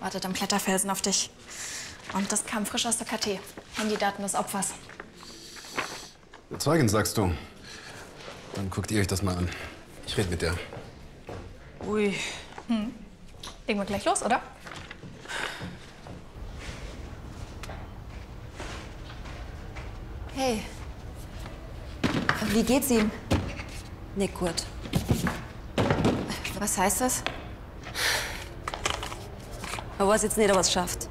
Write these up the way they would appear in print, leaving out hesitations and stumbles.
wartet am Kletterfelsen auf dich. Und das kam frisch aus der KT. Handydaten des Opfers. Zeugin, sagst du? Dann guckt ihr euch das mal an. Ich rede mit der. Ui. Legen wir gleich los, oder? Hey. Wie geht's ihm? Nicht gut. Was heißt das? Er weiß jetzt nicht, ob er es schafft.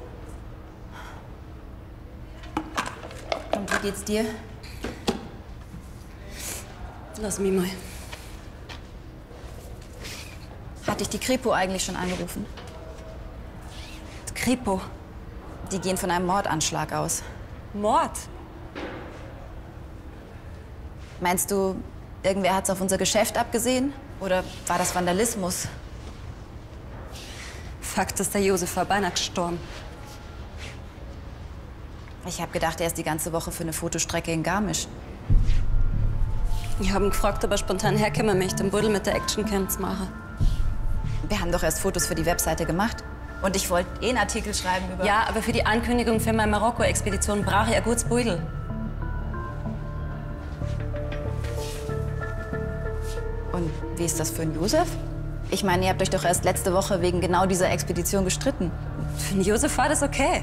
Und wie geht's dir? Lass mich mal. Hat dich die Kripo eigentlich schon angerufen? Die Kripo? Die gehen von einem Mordanschlag aus. Mord? Meinst du, irgendwer hat's auf unser Geschäft abgesehen? Oder war das Vandalismus? Fakt ist, der Josef war beinahe gestorben. Ich habe gedacht, er ist die ganze Woche für eine Fotostrecke in Garmisch. Ich habe ihn gefragt, ob er spontan herkommen möchte, den Buddel mit der Actioncam zu machen. Wir haben doch erst Fotos für die Webseite gemacht. Und ich wollte einen Artikel schreiben über... Ja, aber für die Ankündigung für meine Marokko-Expedition brauche ich ein gutes Buddel. Und wie ist das für den Josef? Ich meine, ihr habt euch doch erst letzte Woche wegen genau dieser Expedition gestritten. Für den Josef war das okay.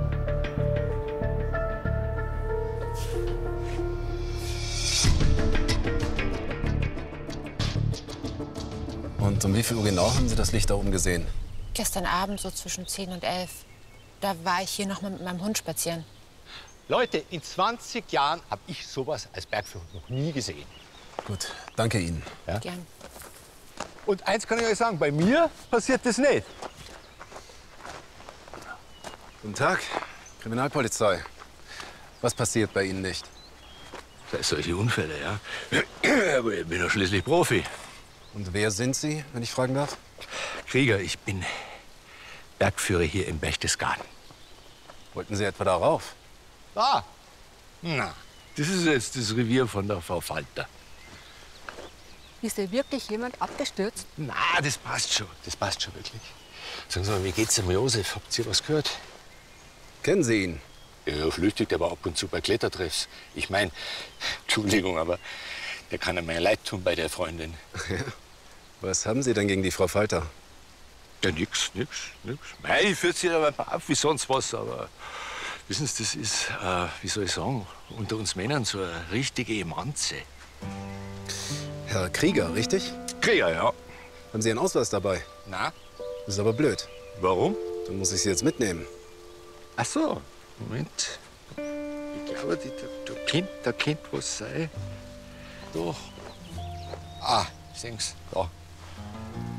Und um wie viel Uhr genau haben Sie das Licht da oben gesehen? Gestern Abend so zwischen 10 und 11. Da war ich hier noch mal mit meinem Hund spazieren. Leute, in 20 Jahren habe ich sowas als Bergführer noch nie gesehen. Gut, danke Ihnen. Ja? Gern. Und eins kann ich euch sagen, bei mir passiert das nicht. Guten Tag, Kriminalpolizei. Was passiert bei Ihnen nicht? Solche Unfälle, ja. Aber ich bin ja schließlich Profi. Und wer sind Sie, wenn ich fragen darf? Krieger, ich bin Bergführer hier im Berchtesgaden. Wollten Sie etwa darauf? Ah, Na, das ist jetzt das Revier von der Frau Falter. Ist hier wirklich jemand abgestürzt? Na, das passt schon. Das passt schon wirklich. Sagen Sie mal, wie geht's dem Josef? Habt ihr was gehört? Kennen Sie ihn? Ja, flüchtigt aber ab und zu bei Klettertreffs. Ich meine, Entschuldigung, aber der kann ja mir leid tun bei der Freundin. Ja. Was haben Sie denn gegen die Frau Falter? Ja, nix. Mei, ich führe sie aber auf wie sonst was, aber wissen Sie, das ist, wie soll ich sagen, unter uns Männern so eine richtige Emanze. Herr Krieger, richtig? Krieger, ja. Haben Sie einen Ausweis dabei? Na, Das ist aber blöd. warum? Dann muss ich Sie jetzt mitnehmen. Ach so, Moment. Ich glaube, da könnte was sein. doch. Ah, sehen's. Da.